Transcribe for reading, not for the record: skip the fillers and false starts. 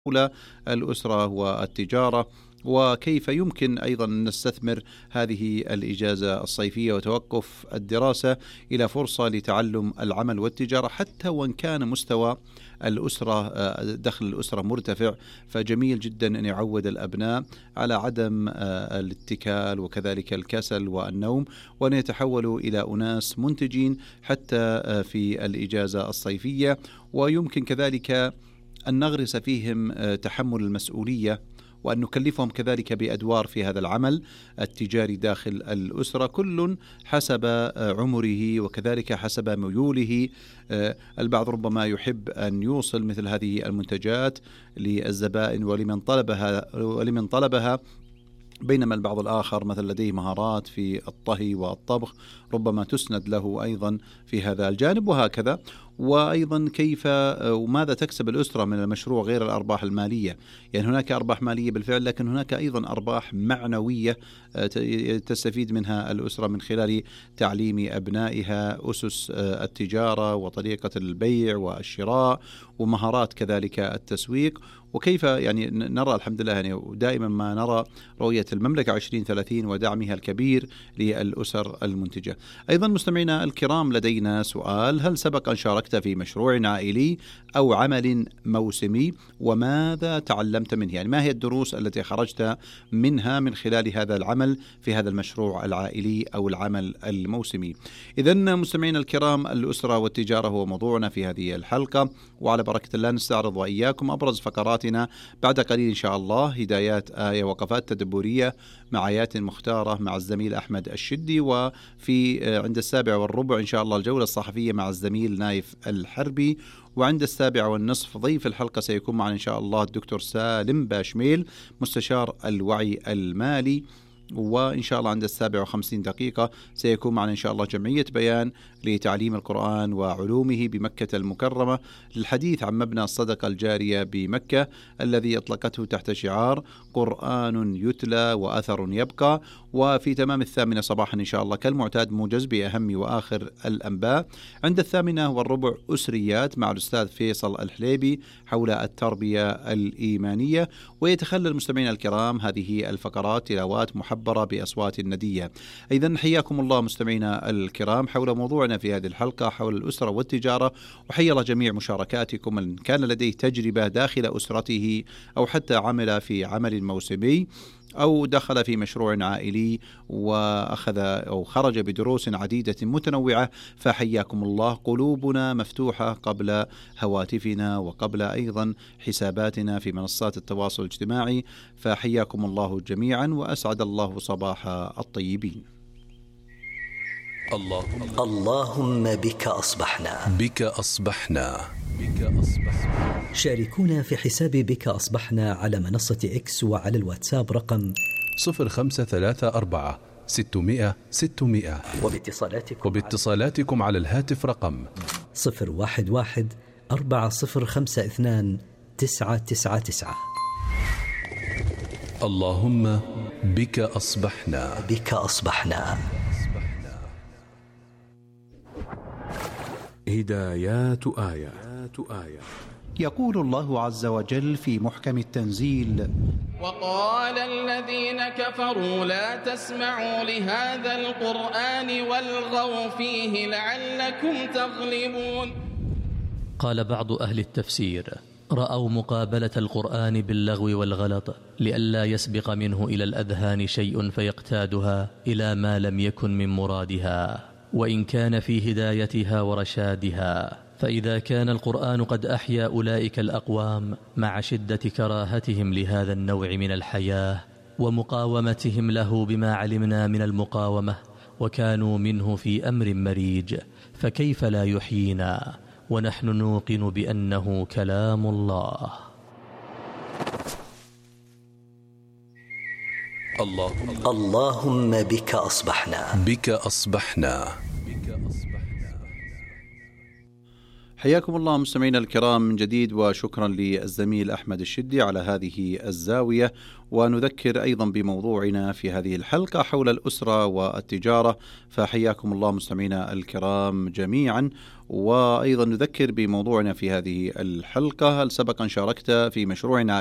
حول الأسرة والتجارة، وكيف يمكن أيضا أن نستثمر هذه الإجازة الصيفية وتوقف الدراسة إلى فرصة لتعلم العمل والتجارة، حتى وإن كان مستوى الأسرة دخل الأسرة مرتفع. فجميل جدا أن يعود الأبناء على عدم الاتكال وكذلك الكسل والنوم، وأن يتحولوا إلى أناس منتجين حتى في الإجازة الصيفية. ويمكن كذلك أن نغرس فيهم تحمل المسؤولية، وأن نكلفهم كذلك بأدوار في هذا العمل التجاري داخل الأسرة، كل حسب عمره وكذلك حسب ميوله. البعض ربما يحب أن يوصل مثل هذه المنتجات للزبائن ولمن طلبها، بينما البعض الآخر مثل لديه مهارات في الطهي والطبخ ربما تسند له أيضا في هذا الجانب، وهكذا. وأيضا كيف وماذا تكسب الأسرة من المشروع غير الأرباح المالية؟ يعني هناك أرباح مالية بالفعل، لكن هناك أيضا أرباح معنوية تستفيد منها الأسرة من خلال تعليم أبنائها أسس التجارة وطريقة البيع والشراء ومهارات كذلك التسويق. وكيف يعني نرى الحمد لله، يعني دائما ما نرى رؤية المملكة 2030 ودعمها الكبير للأسر المنتجة. أيضا مستمعينا الكرام، لدينا سؤال: هل سبق أن شاركت في مشروع عائلي أو عمل موسمي؟ وماذا تعلمت منه؟ يعني ما هي الدروس التي خرجت منها من خلال هذا العمل في هذا المشروع العائلي أو العمل الموسمي؟ إذن مستمعينا الكرام، الأسرة والتجارة هو موضوعنا في هذه الحلقة، وعلى بركة الله نستعرض وإياكم أبرز فقراتنا بعد قليل إن شاء الله: هدايات آية، وقفات تدبرية مع آيات مختارة مع الزميل أحمد الشدي، وفي عند 7:15 إن شاء الله الجولة الصحفية مع الزميل نايف الحربي، وعند 7:15 ضيف الحلقة سيكون معنا إن شاء الله الدكتور سالم باشميل مستشار الوعي المالي، وإن شاء الله عند 7:50 سيكون معنا إن شاء الله جمعية بيان لتعليم القرآن وعلومه بمكة المكرمة للحديث عن مبنى الصدقة الجارية بمكة الذي أطلقته تحت شعار قرآن يتلى وأثر يبقى. وفي تمام 8 صباحا إن شاء الله كالمعتاد موجز بأهم وآخر الأنباء. عند 8:15 أسريات مع الأستاذ فيصل الحليبي حول التربية الإيمانية. ويتخلل مستمعينا الكرام هذه الفقرات تلاوات محبرة بأصوات ندية. أيضا حياكم الله مستمعينا الكرام حول موضوعنا في هذه الحلقة حول الأسرة والتجارة، وحيا الله جميع مشاركاتكم من كان لديه تجربة داخل أسرته أو حتى عمل في عمل موسمي أو دخل في مشروع عائلي وأخذ أو خرج بدروس عديدة متنوعة، فحياكم الله. قلوبنا مفتوحة قبل هواتفنا وقبل أيضا حساباتنا في منصات التواصل الاجتماعي، فحياكم الله جميعا وأسعد الله صباح الطيبين. اللهم بك أصبحنا. بك أصبحنا. شاركونا في حساب بك أصبحنا على منصة إكس وعلى الواتساب رقم 0534 600 600، وباتصالاتكم على الهاتف رقم 011 4052 999. اللهم بك أصبحنا. بك أصبحنا. هدايات آية. يقول الله عز وجل في محكم التنزيل: وقال الذين كفروا لا تسمعوا لهذا القرآن والغوا فيه لعلكم تغلبون. قال بعض أهل التفسير: رأوا مقابلة القرآن باللغو والغلط لئلا يسبق منه إلى الأذهان شيء فيقتادها إلى ما لم يكن من مرادها، وإن كان في هدايتها ورشادها. فإذا كان القرآن قد أحيا أولئك الأقوام مع شدة كراهتهم لهذا النوع من الحياة ومقاومتهم له بما علمنا من المقاومة، وكانوا منه في أمر مريج، فكيف لا يحيينا ونحن نوقن بأنه كلام الله. اللهم بك أصبحنا. بك أصبحنا. حياكم الله مستمعينا الكرام من جديد، وشكرا للزميل أحمد الشدي على هذه الزاوية. ونذكر أيضا بموضوعنا في هذه الحلقة حول الأسرة والتجارة، فحياكم الله مستمعينا الكرام جميعا. وأيضا نذكر بموضوعنا في هذه الحلقة، هل سبق أن شاركت في مشروعنا